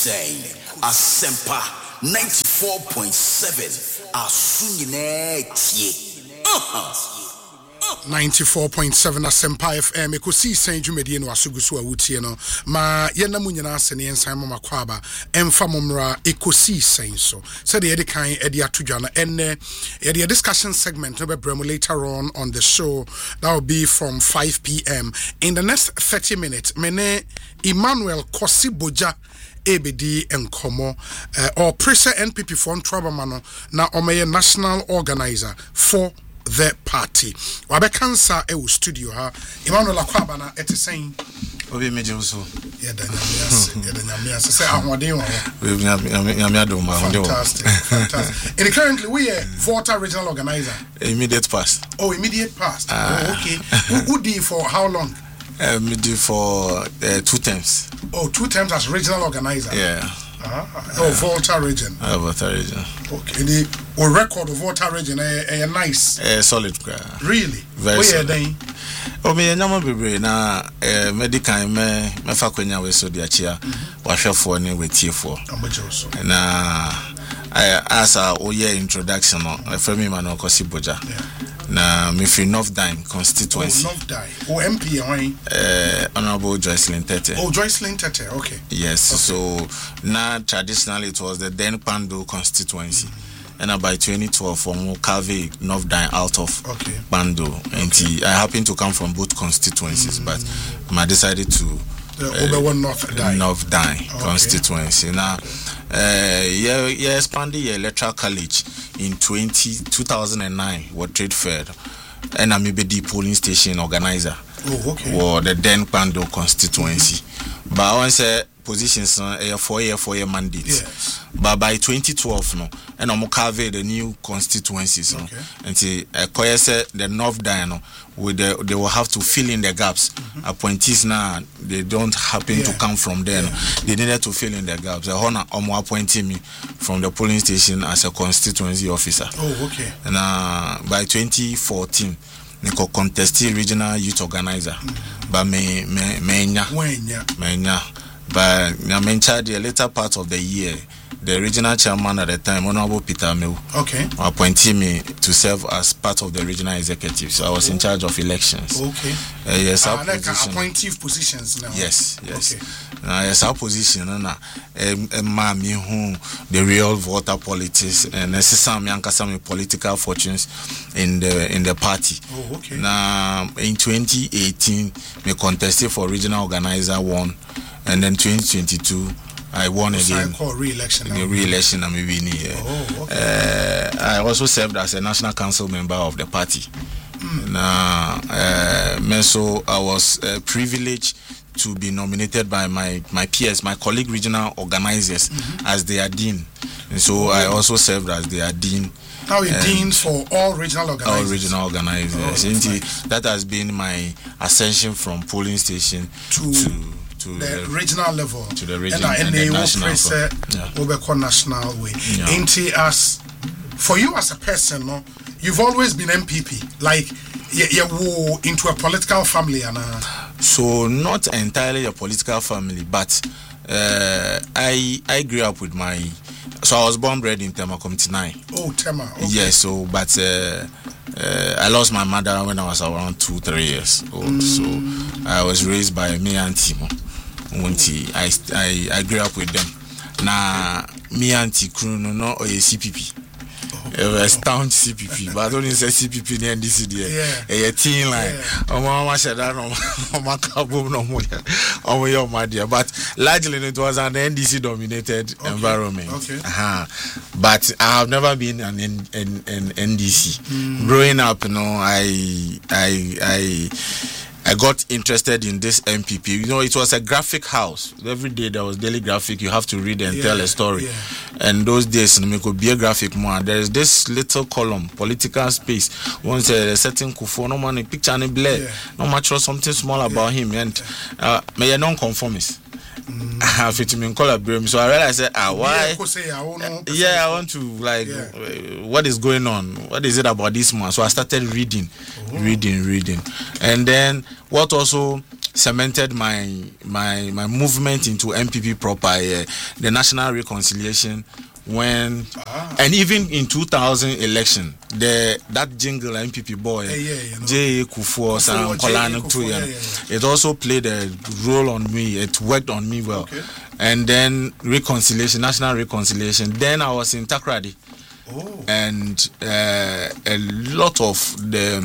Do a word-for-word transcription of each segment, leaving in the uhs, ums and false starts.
saying Asempa ninety-four point seven Asunyine tie. Uh-huh. ninety-four point seven Asempa F M ekosi san dwumedie no asuguso a wutie no ma yena mu nyina ase ne ensan mama kwaba emfa momra ekosi san so said the kan e de atodwa na enne e de discussion segment no be bremo later on on the show that will be from five p.m. in the next thirty minutes mene Emmanuel Kosiboja ebedi enkomo uh, or pressure N P P for Trabamano na omeye national organizer for the party. Wabe kansa e studio ha. Emmanuel Akwaba na ete saying Obi meje uso. Yeah, da nyamiase, yeah, da nyamiase. Say ahwade wo. We nyamiado ma wonde wo. Fantastic, fantastic. And currently we are Volta regional organizer. Immediate past. Oh, immediate past. Uh, oh, okay. who, who did for how long? Um, we did for uh, two terms. Oh, two terms as regional organizer. Yeah. Ah, oh, Volta region. Uh, Volta region. Okay. The or record of Volta region eh eh nice. Eh solid. Really? Very solid. Then? Oh, me nyama bebre na eh medical me me fa kwanya we so de achia. Wa hwefo ne wetiefo. Amajoso. Na I as a oye introduction no for me Emmanuel Kosiboja. Na me free North Dine constituency. Oh, North Dine. Oh, M P why? Uh, Honorable Joycelyn Tete. Oh, Joycelyn Tete. Okay. Yes. Okay. So now traditionally it was the then Pando constituency, mm-hmm. and by twenty twelve from Calvi North Dine out of okay. Pando, and okay. I happen to come from both constituencies, mm-hmm. but I decided to. The uh, one North Dine. North Dine okay. constituency. Now, uh, yeah, yeah, expanded your electoral college in twenty, two thousand nine. What trade fair, and I'm maybe the polling station organizer. Oh, okay. For the then Pando constituency, mm-hmm. but I want to say positions a uh, four year four year mandate. Yes. But by twenty twelve, no, and I'm carve the new constituencies. No, okay. and see, uh, say the North Dine, no, with the, they will have to fill in the gaps. Mm-hmm. Appointees now they don't happen yeah. to come from there. Yeah. No. They needed to fill in the gaps. The honor um appointing me from the polling station as a constituency officer. Oh, okay. And uh, by twenty fourteen. Niko contested regional youth organizer, mm-hmm. but me me me nya me nya but na me charge the later part of the year. The regional chairman at the time, Honorable Peter Meu, okay, appointed me to serve as part of the regional executive. So I was in charge of elections. Okay. Uh, yes, uh, our like position. Appointive positions now. Yes, yes. Okay. Uh, yes, our position. Na ma me who the real voter politics and necessarily some political fortunes in the in the party. Oh, okay. Now in twenty eighteen, me contested for regional organizer one, and then twenty twenty-two. I won so again. I call re-election. The re-election, I'm winning. Oh, okay. Uh, I also served as a national council member of the party. Mm. Now, uh, so I was uh, privileged to be nominated by my my peers, my colleague regional organizers, mm-hmm. as their dean. And so oh, I also served as their dean. Now you're dean for all regional organizers. All regional organizers. Oh, nice. That has been my ascension from polling station to. to To the, the regional level, to the region and, and, and the national yeah. national way. Yeah. Ain't as for you as a person, no, you've always been M P P. Like you, you were into a political family, and uh, so not entirely a political family, but uh, I I grew up with my. So I was born bred in Tema Community nine. Oh, Tema. Okay. Yes. So, but uh, uh, I lost my mother when I was around two, three years old. Mm. So I was raised by me and Timo. I, I I grew up with them. Now me and Tikruno no or a C P P. It was town C P P, but only say C P P near N D C D. A teen line. Oh, Mama said that no, my cabo no more. Oh, your my dear. But largely it was an N D C dominated okay. environment. Okay. Uh-huh. But I have never been an N, N, N, N D C. Mm. Growing up, you know, I I I. I got interested in this M P P. You know, it was a graphic house. Every day there was daily graphic. You have to read and yeah, tell a story. Yeah. And those days, you know, it could be a graphic more. There is this little column, political space. Once a certain Kufo, no money, picture and blur. Yeah. No much or something small yeah. about him. And uh, may a non-conformist. Mm. I have it in color brim. So I realized that ah why uh, yeah I want to like yeah. uh, what is going on, what is it about this man. So I started reading oh. reading reading and then what also cemented my my my movement into M P P proper, uh, the National Reconciliation. When ah. and even in two thousand election, the that jingle M P P boy, yeah, yeah, you know. J. Kufuor, Sam Kolano too, yeah, yeah, yeah. It also played a role on me. It worked on me well. Okay. And then reconciliation, national reconciliation. Then I was in Takoradi. Oh. And uh, a lot of the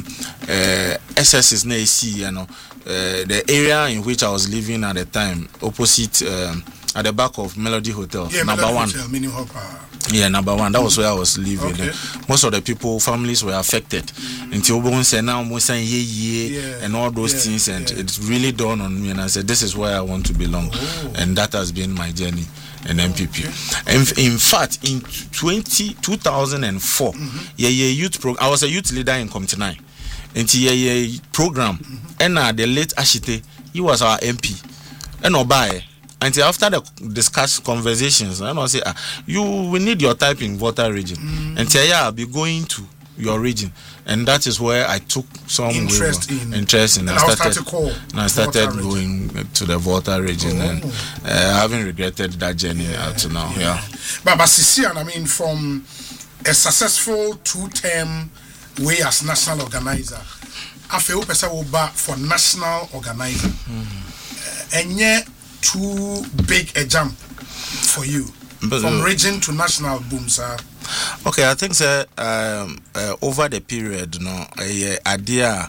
uh, S S is near C, you know, uh, the area in which I was living at the time, opposite. Um, At the back of Melody Hotel, yeah, number Melody one. Hotel, Mini Hopper. Yeah, number one. That was where I was living. Okay. Most of the people, families were affected. Until we say now, we say yeah, yeah, and all those yeah, things, and yeah. It really dawned on me. And I said, this is where I want to belong, oh. And that has been my journey in M P P. Okay. In, in fact, in twenty, two thousand four, mm-hmm. yeah, yeah, youth program. I was a youth leader in Committee nine. And yeah, yeah, program, mm-hmm. and uh, the late Ashite, he was our M P, and Obaye. Until after the discuss conversations, I know say ah, you we need your type in Volta region. Mm. And say yeah, I'll be going to your region, and that is where I took some interest way, in interest in. And I started, started call and I started going region. to the Volta region, oh. and uh, I haven't regretted that journey yeah, up to now. Yeah, yeah. but but Sisian, I mean, from a successful two-term way as national organizer, I feel person will back for national organizer, mm. uh, and yet. Too big a jump for you but, from uh, region to national boom, sir. Okay, I think sir, um, uh, over the period, no, uh, idea,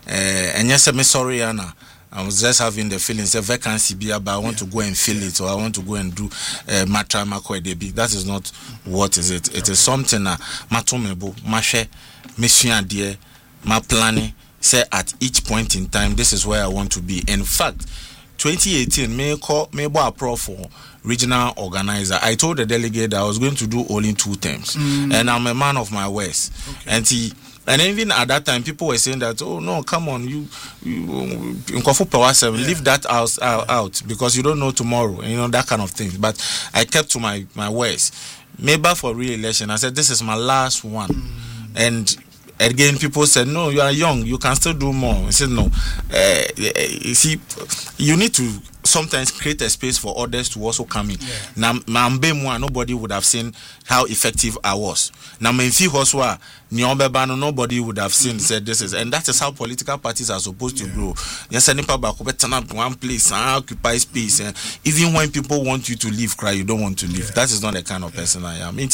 and yes, I'm sorry, Anna. I was just having the feeling, say vacancy be but I want yeah. to go and fill yeah. it, or I want to go and do uh, matra makoedebi. That is not what is it. It okay. is something that matomebo, mashe, mission dear, my planning. Say at each point in time, this is where I want to be. In fact. twenty eighteen, may call may a pro for regional organizer. I told the delegate that I was going to do only two terms, mm. and I'm a man of my words. Okay. And he, and even at that time, people were saying that, oh no, come on, you, you, you yeah. leave that out, out, out because you don't know tomorrow, you know that kind of thing. But I kept to my my words. Maybe for re-election, I said this is my last one, mm. and. Again, people said, no, you are young, you can still do more. I said, no. Uh, you see, you need to sometimes create a space for others to also come in. Now, yeah. nobody would have seen how effective I was. Now, nobody would have seen, said this is, and that is how political parties are supposed to yeah. grow. Yes, any public turn up one place and occupy space. And even when people want you to leave, cry, you don't want to leave. Yeah. That is not the kind of yeah. person I am.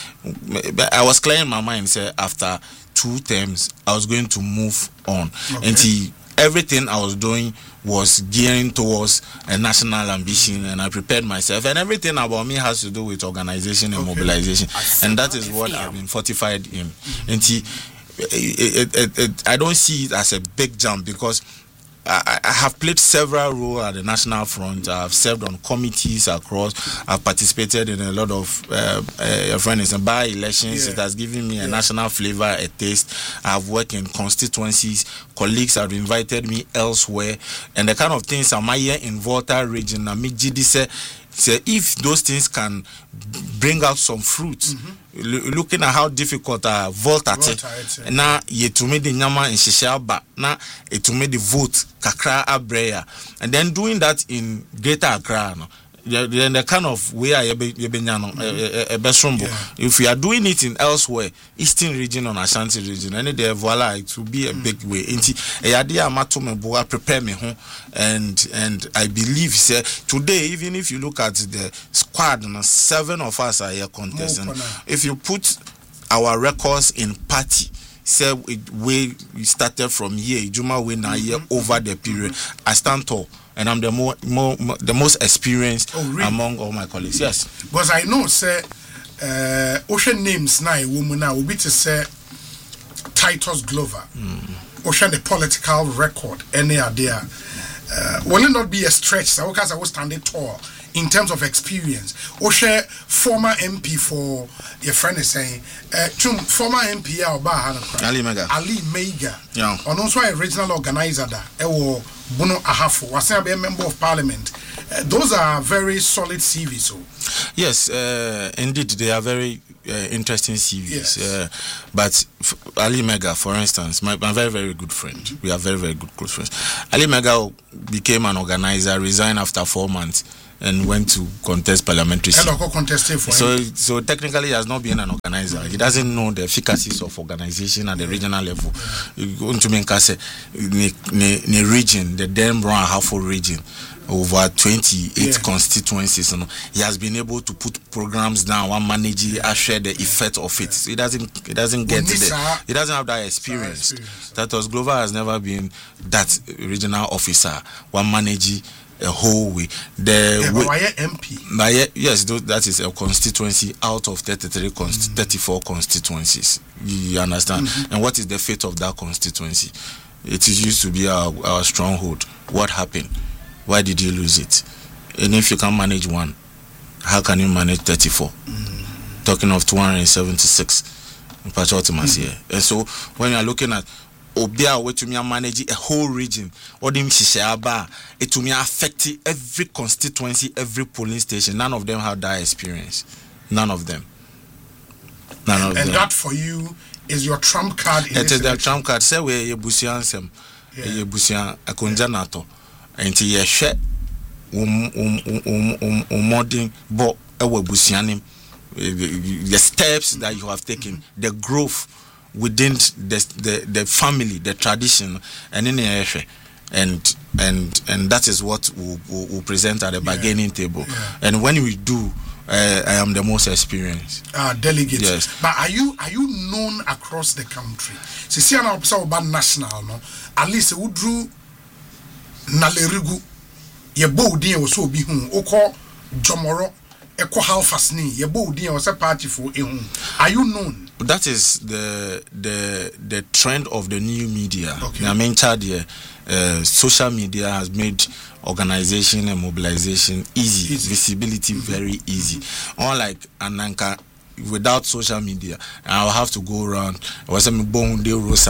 I was clear in my mind, say, after two terms, I was going to move on. Okay. And he, everything I was doing was gearing towards a national ambition, and I prepared myself. And everything about me has to do with organization and okay. mobilization, and that is what I've been fortified in. Mm-hmm. And he, it, it, it, I don't see it as a big jump because I, I have played several roles at the national front. I have served on committees across. I've participated in a lot of uh, uh, friends and by elections. Yeah. It has given me a yeah. national flavor, a taste. I've worked in constituencies. Colleagues have invited me elsewhere, and the kind of things I'm here in Volta region. I mean, G D say, say if those things can bring out some fruit. Mm-hmm. Looking at how difficult uh, Volta te na yetume the nyama in Shishaba na yetume the vote kakra abreya, and then doing that in Greater Accra, no, then the kind of way I be nyano a besrombo. If we are doing it in elsewhere, Eastern region or Ashanti region, and there voila, it will be a mm. big way. Inti a idea matume boa prepare me home, and and I believe say today, even if you look at the squad, no, seven of us are here contesting. If you put our records in party, say we started from here, Juma we now here over the period, I stand tall. And I'm the more, more, more the most experienced oh, really? among all my colleagues. Yes, because I know, say, uh, ocean names now, woman now will be to say Titus Glover, mm. ocean the political record, any idea. Uh, will it not be a stretch? So because I was standing tall in terms of experience. Oshe former M P for your friend is saying, uh, former M P Ali Mega. Ali Mega. Yeah. And also a regional organizer that Ewo Bono Ahafo was a member of parliament. Uh, those are very solid C Vs. So. Yes, uh, indeed, they are very uh, interesting C Vs. Yes. Uh, but f- Ali Mega, for instance, my, my very, very good friend. Mm-hmm. We are very, very good close friends. Ali Mega became an organizer, resigned after four months, and went to contest parliamentary seat. So, so technically, he has not been an organizer. He doesn't know the efficacies of organization at the regional level. You go into Menkase, the region, the Den Brown Halfo region, over twenty-eight yeah. constituencies. You know, he has been able to put programs down, one manage it, share the effect of it. So he doesn't, he doesn't get the, he doesn't have that experience. That was Glover has never been that regional officer, one manage a whole way. The yeah, way, but M P. Yes, that is a constituency out of thirty-three, const- mm. thirty-four constituencies. You understand? Mm-hmm. And what is the fate of that constituency? It used to be our, our stronghold. What happened? Why did you lose it? And if you can manage one, how can you manage thirty-four? Mm. Talking of two hundred seventy-six in Patriotimas here. And so when you are looking at Obia, where to me manage a whole region, or them it to me affect every constituency, every polling station. None of them have that experience. None of them. None and, of and them. that for you is your trump card. In it is the trump card. Say where you busian sem, you busian a conjanato, and you share um um um um um modern but a busianim. The steps that you have taken, the growth within the, the the family, the tradition, and in the and and and that is what we we'll, we'll present at the bargaining yeah. table. Yeah. And when we do, uh, I am the most experienced uh, delegate. Yes. But are you are you known across the country? See, see, I'm about national, no. At least we drew Nalerigu. Ye bo din wo so bi hu. Oko Jomoro. Eko Halfasni. Ye bo din wo se party for ehun. Are you known? That is the the the trend of the new media. Okay. I mean, here, uh, social media has made organization and mobilization easy, easy. visibility mm-hmm. very easy. Mm-hmm. Unlike Ananka, without social media, I'll have to go around. Was a bone de rosa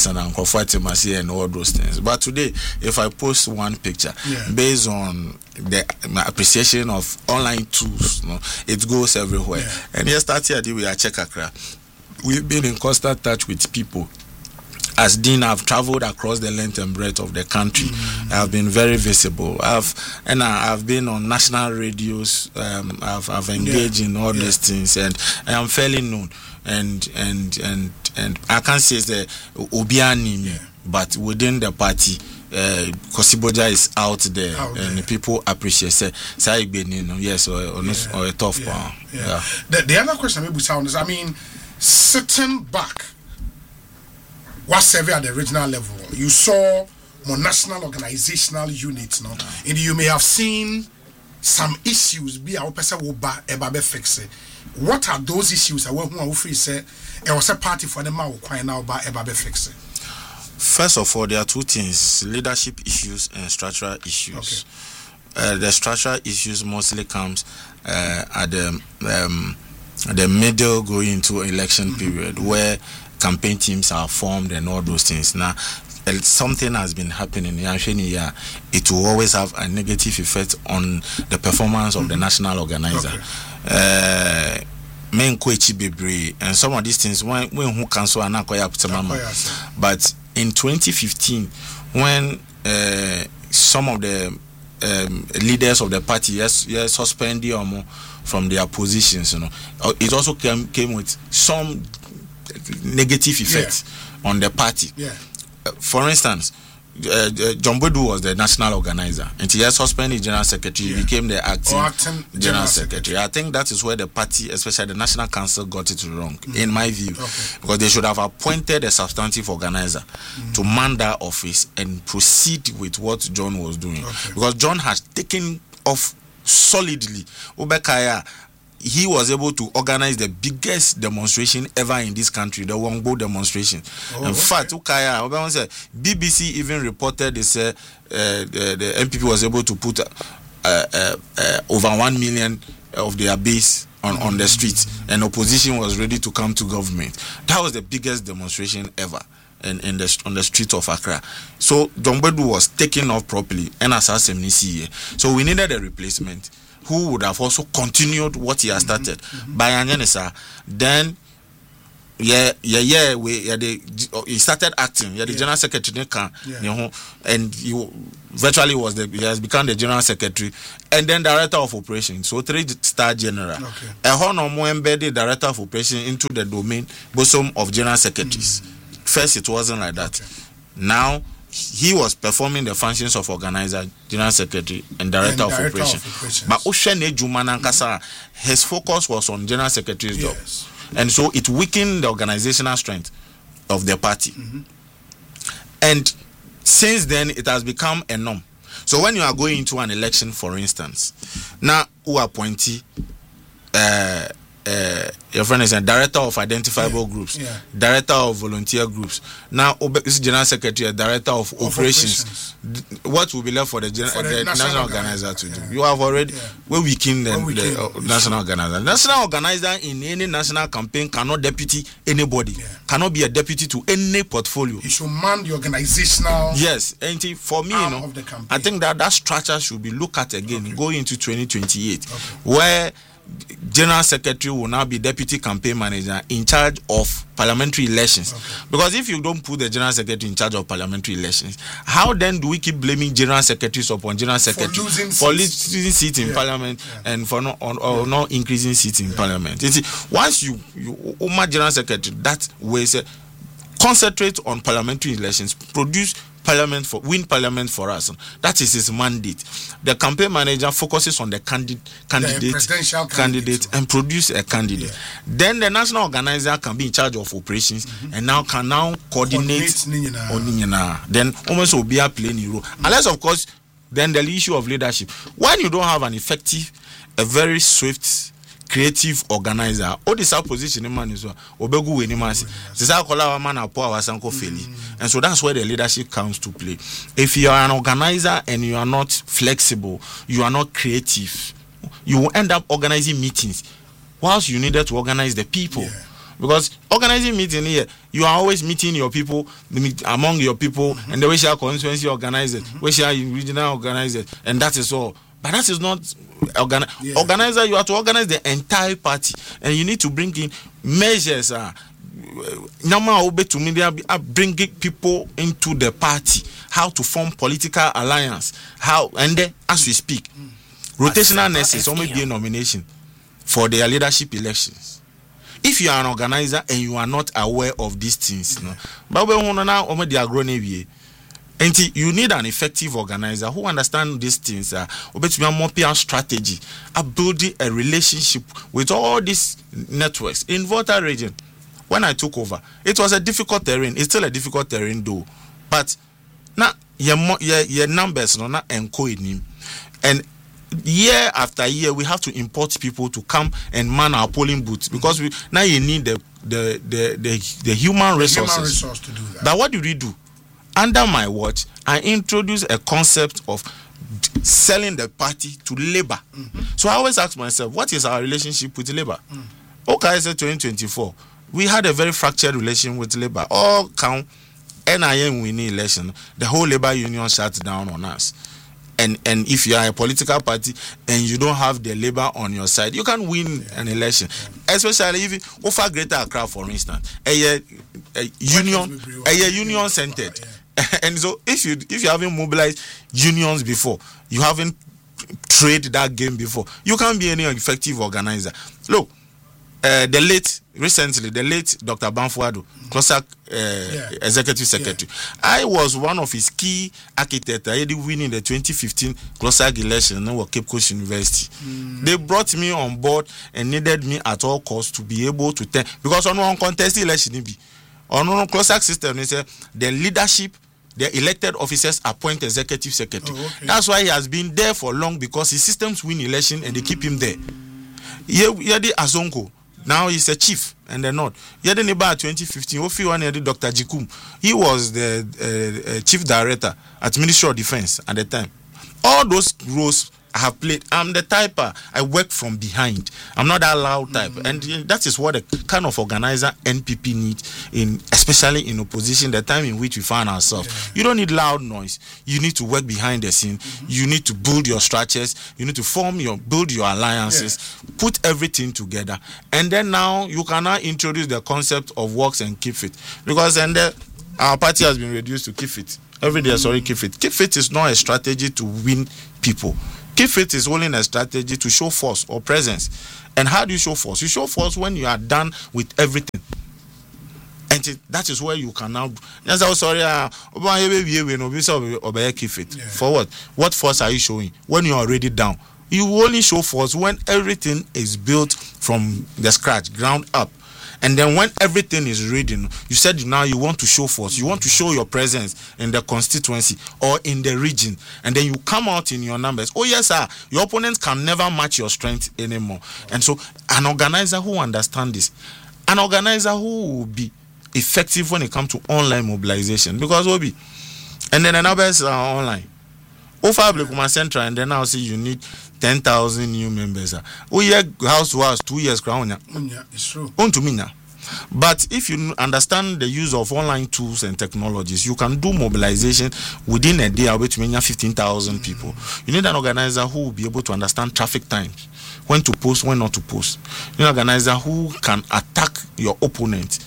and and all those things. But today, if I post one picture yeah. based on the my appreciation of online tools, you know, it goes everywhere. Yeah. And yesterday we are check Accra. We've been in constant touch with people. As Dean, I've traveled across the length and breadth of the country. Mm-hmm. I've been very visible. I've and I, I've been on national radios. Um, I've I've engaged yeah. in all yeah. these things, and I am fairly known. And and and and I can't say it's the Obiani, yeah. but within the party, uh, Kosiboja is out there, out and there. People appreciate. Say, say, you know, yes, or or, yeah. or a tough yeah. power. Yeah. Yeah. The, the other question maybe sound is, I mean, sitting back. What survey at the regional level? You saw more national organizational units, no? And you may have seen some issues be our person will ba ebabe fix it. What are those issues? I want to free say it was a party for them now now ba ebabe fix it. First of all, there are two things: leadership issues and structural issues. Okay. Uh, the structural issues mostly comes uh, at the um, the middle going into election mm-hmm. period where campaign teams are formed and all those things. Now, something has been happening in Yansheni. It will always have a negative effect on the performance of mm-hmm. the national organizer. Okay. Uh, and some of these things, when when who cancel and but in twenty fifteen, when uh, some of the um, leaders of the party yes, yes suspended from their positions, you know, it also came came with some negative effect yeah. on the party. Yeah. Uh, for instance, uh, uh, John Bodu was the national organizer, and he has suspended general secretary. Yeah. He became the acting, acting general, general secretary. secretary. I think that is where the party, especially the national council, got it wrong, mm. in my view, okay. because they should have appointed a substantive organizer mm. to man that office and proceed with what John was doing, okay. because John has taken off solidly. Obekaya. He was able to organize the biggest demonstration ever in this country, the Wongbo demonstration. Oh, in okay. fact, Ukaya, said, B B C even reported this, uh, uh, the, the M P P was able to put uh, uh, uh, over one million of their base on, on the streets, and opposition was ready to come to government. That was the biggest demonstration ever in, in the, on the streets of Accra. So, Dombedu was taken off properly, and as I said, so we needed a replacement. who would have also continued what he has started. Mm-hmm. By Anyanisa, then yeah, yeah, yeah, we yeah, they, he started acting. Yeah, the yeah. general secretary can, yeah. you know, and he virtually was the he has become the general secretary and then director of operations. So three star general. Okay. A honor more embedded director of operations into the domain bosom of general secretaries. Mm-hmm. First, it wasn't like that. Okay. Now he was performing the functions of organizer, general secretary, and director, and director of operations. Of operations. But Oshene Jumana Nkasa, his focus was on general secretary's yes. job. And so it weakened the organizational strength of the party. Mm-hmm. And since then, it has become a norm. So when you are going into an election, for instance, now who appointee, uh, uh, your friend is a director of identifiable yeah. groups, yeah. director of volunteer groups. Now, this general secretary, director of, of operations. operations. What will be left for the, gen- for the, the national, national organizer, organizer to yeah. do? You have already yeah. we weakened the, the uh, national organizer. National organizer in any national campaign cannot deputy anybody. Yeah. Cannot be a deputy to any portfolio. He should man the organizational. Yes, and for me, you know, I think that that structure should be looked at again okay. going into twenty twenty-eight, okay. where General Secretary will now be Deputy Campaign Manager in charge of parliamentary elections. Okay. Because if you don't put the General Secretary in charge of parliamentary elections, how then do we keep blaming General Secretaries upon General Secretary for losing for seats, losing seats in yeah. Parliament yeah. and for not or, or yeah. not increasing seats in yeah. Parliament? You see, once you you Oma General Secretary that way say concentrate on parliamentary elections, produce parliament for win parliament for us. That is his mandate. The campaign manager focuses on the candid- candidate, the candidate and produce a candidate. Yeah. Then the national organizer can be in charge of operations mm-hmm. and now can now coordinate on Ninyana. Then almost will be a playing role. Mm-hmm. Unless of course, then the issue of leadership. When you don't have an effective, a very swift, creative organizer, all this position in man is obegu we ni man this is kola man apo awasanko feli, and so that's where the leadership comes to play. If you are an organizer and you are not flexible, you are not creative, you will end up organizing meetings whilst you needed to organize the people. Yeah. Because organizing meeting here, you are always meeting your people, among your people, mm-hmm. and the way you are constituency organizers, mm-hmm. where you are regional organizers, and that is all. But that is not organi- yeah. organizer. You have to organize the entire party, and you need to bring in measures. Uh, to media, bringing people into the party, how to form political alliance, how and then as we speak, mm. rotational nurses only be a nomination for their leadership elections. If you are an organizer and you are not aware of these things, okay. no, but we want to now only the agronomy. And you need an effective organizer who understands these things. Uh, more strategy, uh, building a relationship with all these networks in Volta region. When I took over, it was a difficult terrain. It's still a difficult terrain, though. But now your your numbers no not encode him, and year after year we have to import people to come and man our polling booths because we now you need the the the the, the human resources. Human resource to do that. But what did we do? Under my watch, I introduced a concept of selling the party to labor. Mm-hmm. So I always ask myself, what is our relationship with labor? Mm. Okay, I said twenty twenty-four. We had a very fractured relation with labor. All count N I M winning election, the whole labor union shuts down on us. And and if you are a political party and you don't have the labor on your side, you can win yeah. an election. Yeah. Especially if you offer Greater Accra, for instance, a, a, a union, a, a union centered. Yeah. And so if you if you haven't mobilized unions before, you haven't traded that game before, you can't be any effective organizer. Look, uh, the late recently the late Doctor Banfuado, Closac uh, yeah. executive secretary, yeah. I was one of his key architects. I did winning the twenty fifteen Closac election at Cape Coast University. Mm. They brought me on board and needed me at all costs to be able to tell, because on one contest election be on one Closac system, they say the leadership, the elected officers appoint executive secretary. Oh, okay. That's why he has been there for long, because his systems win election and they keep him there. Yedi Azonko, now he's a chief and they're not. Yedi Neba twenty fifteen, Ofi one Doctor Jikum, he was the uh, uh, chief director at Ministry of Defense at the time. All those roles I have played. I'm the typer. I work from behind. I'm not that loud type. Mm-hmm. And that is what the kind of organizer N P P needs, in especially in opposition, the time in which we find ourselves. Yeah. You don't need loud noise. You need to work behind the scene. Mm-hmm. You need to build your structures. You need to form your, build your alliances, yeah. put everything together. And then now you can now introduce the concept of works and keep fit. Because then the, our party has been reduced to keep fit. Every day, mm-hmm. sorry, keep fit. Keep fit is not a strategy to win people. Keep fit is only a strategy to show force or presence. And how do you show force? You show force when you are done with everything. And it, that is where you can now. Yes, I'm sorry. Uh, keep fit. Yeah. For what? What force are you showing? When you are already down. You only show force when everything is built from the scratch, ground up. And then when everything is ready, you said now you want to show force, you want to show your presence in the constituency or in the region, and then you come out in your numbers. Oh yes, sir, your opponents can never match your strength anymore. And so an organizer who understands this, an organizer who will be effective when it comes to online mobilization, because we'll be, and then the numbers are online. Over Central, and then I'll see you need ten thousand new members. Oh, yeah, house to house, two years crown. Yeah, it's true. On to me now. But if you understand the use of online tools and technologies, you can do mobilization within a day. I'll bet you fifteen thousand people. Mm. You need an organizer who will be able to understand traffic times, when to post, when not to post. You need an organizer who can attack your opponent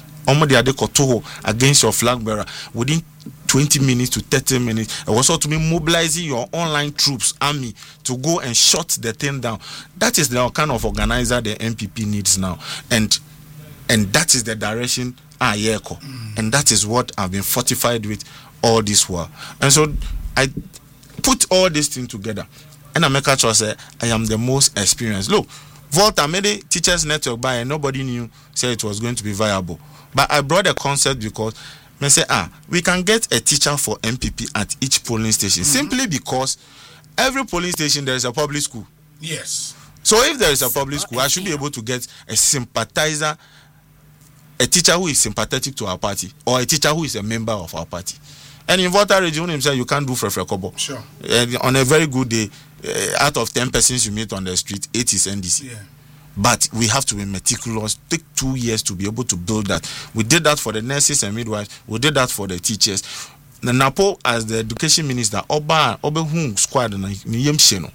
against your flag bearer within twenty minutes to thirty minutes. And also to be mobilizing your online troops, army, to go and shut the thing down. That is the kind of organizer the N P P needs now. And and that is the direction I echo. Mm. And that is what I've been fortified with all this while. And so I put all this thing together. And I make a choice. I am the most experienced. Look, Volta made a teachers network by and nobody knew say it was going to be viable. But I brought a concept because I say, ah, we can get a teacher for N P P at each polling station, mm-hmm. simply because every polling station there is a public school. Yes. So if there is a public school, I should be able to get a sympathizer, a teacher who is sympathetic to our party, or a teacher who is a member of our party. And in Volta region himself, you can't do frefre kobo. Sure. And on a very good day, uh, out of ten persons you meet on the street, eight is N D C. Yeah. But we have to be meticulous. Take two years to be able to build that. We did that for the nurses and midwives. We did that for the teachers. The Napo, as the education minister, Oba Oba Hung Squad and Yemsheno.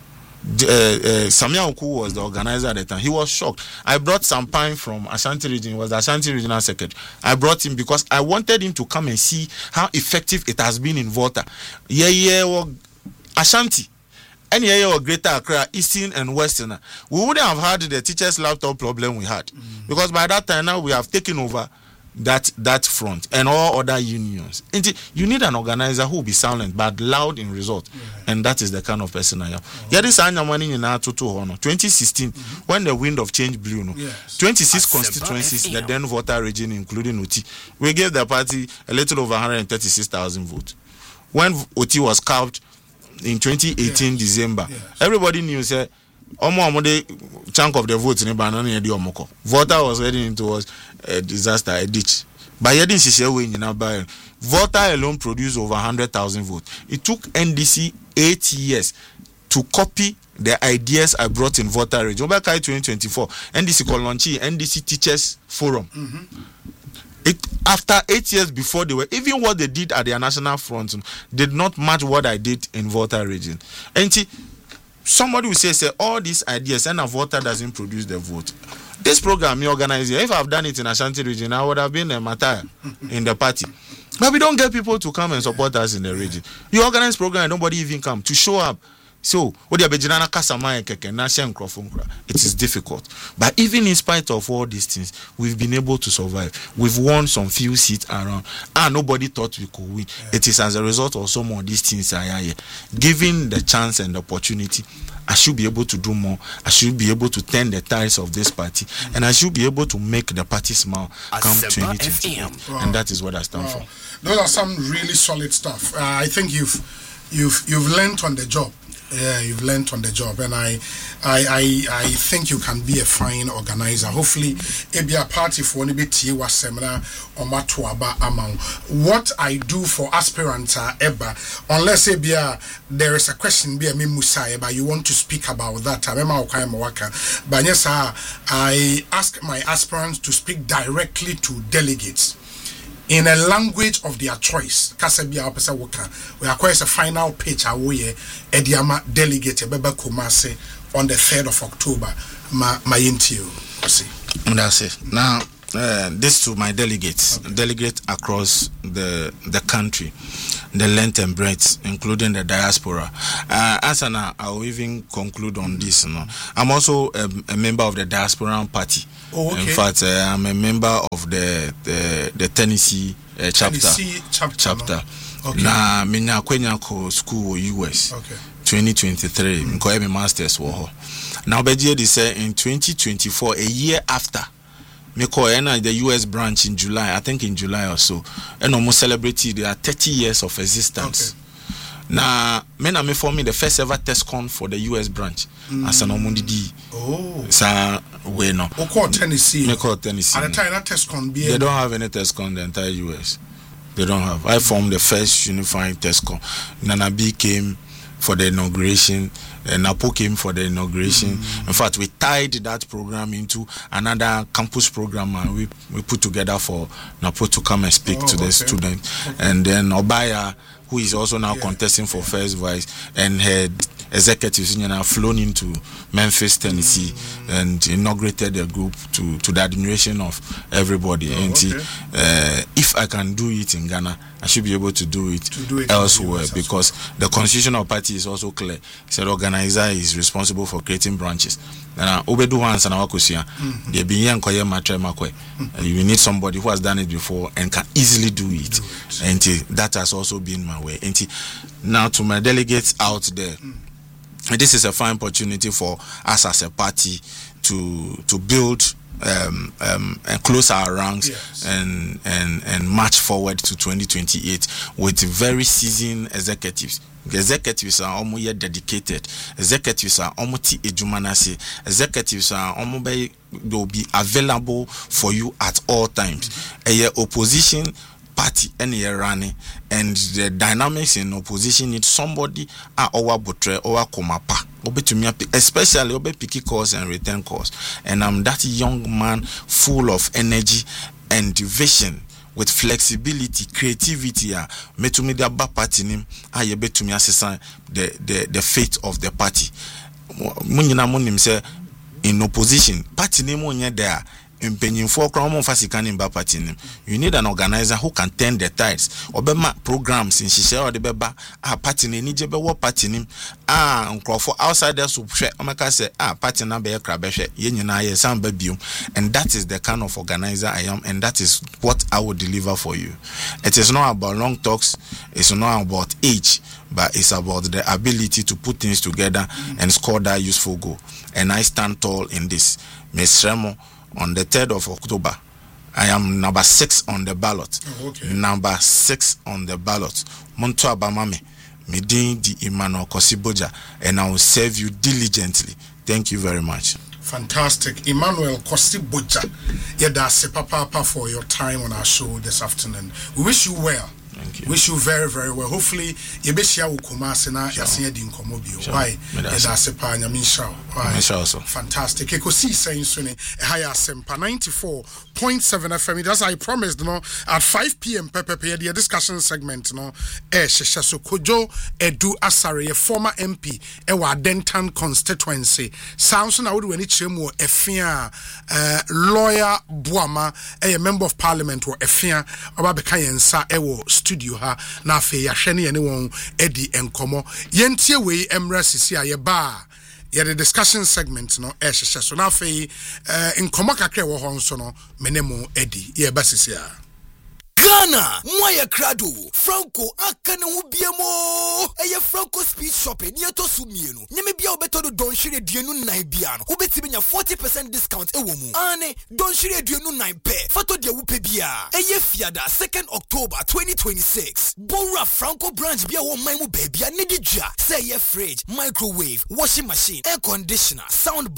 Samia Oku was the organizer at the time. He was shocked. I brought Sampine from Ashanti region. He was the Ashanti regional secretary. I brought him because I wanted him to come and see how effective it has been in Volta. Yeah, yeah, Ashanti. Any area of Greater Accra, Eastern and Western, we wouldn't have had the teachers' laptop problem we had. Mm. Because by that time now we have taken over that that front and all other unions. And you need an organizer who will be silent but loud in result. Yeah. And that is the kind of person I am. Yeah, this is twenty sixteen, mm-hmm. when the wind of change blew. No? Yes. twenty-six constituencies, the then voter region, including Oti, we gave the party a little over one hundred thirty-six thousand votes. When Oti was capped in twenty eighteen, yes. December, yes. Everybody knew say omo the chunk of the votes in Banana di omoko. Voter was heading towards a disaster, a ditch. By heading Shishewe in Nabai, Voter alone produced over one hundred thousand votes. It took N D C eight years to copy the ideas I brought in Voter region. Back in twenty twenty-four, N D C Kolonchi, N D C Teachers Forum. Mm-hmm. It, after eight years before they were, even what they did at their national front did not match what I did in Volta region. And see, somebody will say, say, all these ideas and a voter doesn't produce the vote. This program, me organize it. If I've done it in Ashanti region, I would have been a matter in the party. But we don't get people to come and support us in the region. You organize program and nobody even come to show up. So, it is difficult. But even in spite of all these things, we've been able to survive. We've won some few seats around, and nobody thought we could win. Yeah. It is as a result of some of these things I are here. Given the chance and the opportunity, I should be able to do more. I should be able to turn the tides of this party, mm-hmm. and I should be able to make the party smile come twenty twenty. Wow. And that is what I stand wow. for. Those are some really solid stuff. Uh, I think you've you've you've learned on the job. Yeah, you've learned on the job, and I, I, I, I think you can be a fine organizer. Hopefully, it be a party for any bit was seminar or matuaba amount. What I do for aspirants are ever, unless it be a, there is a question be a mimusai, but you want to speak about that. I remember but yes, I ask my aspirants to speak directly to delegates in a language of their choice. Kasabia opesa woka. We are quite a final pitch away Ediama delegate Beba Kumase on the third of October. Ma my interview. That's it. Now uh, this to my delegates, okay. Delegates across the the country, the length and breadth, including the diaspora. Uh, as an, I will even conclude on this. You know. I'm also a, a member of the Diaspora Party. Oh, okay. In fact, uh, I'm a member of the the, the Tennessee uh, chapter. Tennessee chapter. chapter. No. Okay. Na minya kwenya ko school U S. Okay. twenty twenty-three. Mm. Nko emi masters wo. Now Beji they say in twenty twenty-four, a year after. Me call the U S branch in July, I think in July or so, and almost celebrated their thirty years of existence. Okay. Now, me na me forming the first ever TESCON for the U S branch. Mm. As an omundidi. Oh. Sa we no. O call Tennessee. Me call Tennessee. At the time that TESCON be. They don't have any TESCON in the entire U S. They don't have. I formed the first unifying TESCON. Nana B came for the inauguration. Uh, Napo came for the inauguration. Mm-hmm. In fact, we tied that program into another campus program, and we, we put together for Napo to come and speak oh, to the okay. students. Okay. And then Obaya, who is also now yeah. contesting for first vice, and her executives you know, flown into Memphis, Tennessee, mm-hmm. and inaugurated the group to, to the admiration of everybody. Oh, and okay. uh, if I can do it in Ghana, I should be able to do it, to do it elsewhere because the constitutional party is also clear. It's an organizer is responsible for creating branches. And Obedu Hans and Awakusia, they be young koye matre makwe. You need somebody who has done it before and can easily do it. Do it. And that has also been my way. And now to my delegates out there, mm. this is a fine opportunity for us as a party to to build. Um, um, and close our ranks yes. and, and and march forward to twenty twenty-eight with very seasoned executives. The executives are almost yet dedicated. Executives are almost ejumanasi. Executives are almost be, will be available for you at all times. Mm-hmm. A opposition party any running and the dynamics in opposition need somebody are our butre or komapa especially obe picky calls and return calls, and I'm that young man full of energy and vision with flexibility, creativity. Ah, metumi da ba party nim aye betumi asesa the the the fate of the party. Munyina munim say in opposition party nim onye there. You need an organizer who can turn the tides. Obema programs in Shisha or the Beba, ah, party ni jebe wo party nim, ah, uncle for outsiders who share, Omaka say, ah, party na be a crabeshe, yenina ye some babium, and that is the kind of organizer I am, and that is what I will deliver for you. It is not about long talks, it's not about age, but it's about the ability to put things together and score that useful goal. And I stand tall in this. Miss Remo, on the third of October, I am number six on the ballot. Oh, okay. Number six on the ballot. Monto Abamame, Medin di Emmanuel Kosiboja, and I will serve you diligently. Thank you very much. Fantastic. Emmanuel Kosiboja. Yeah, that's a papa for your time on our show this afternoon. We wish you well. Thank you. Wish you very, very well. Hopefully, you be share with Kumasi na yasin din komobio. Why? That's a pa nyamin show. Why? Fantastic. Eko si saying suni higher sempa ninety-four point seven F M. That's I promised, no, at five p.m. Pepe the discussion segment, no. Eh, shesha so Kojo Edu Asare, a former M P, ewa Denton constituency. Sounds na would when it chemo efia lawyer Buama, a member of parliament or efia oba bekayensa ewo studio ha na afe ya hwene ne won edi enkomo yentie we emra sisi aye ba ye the discussion segment no e hwehwe so na afe enkomo kakra wo ho nso no menemu edi ye ba sisi a Ghana, Moya Crado, Franco, Akane Ubiamo, Aya Franco Speed Shopping, Yato Sumieno, Nemibia Beto Don Shire Dienu Naibiano, Ubetibina forty percent discount Ewomu, Ane, Don Shire Dienu Nine Pe, Fato de Upebia, Aya Fiada, second October twenty twenty-six, Bora Franco branch Bia Wo Maimu Baby, Nidija, say fridge, microwave, washing machine, air conditioner, sound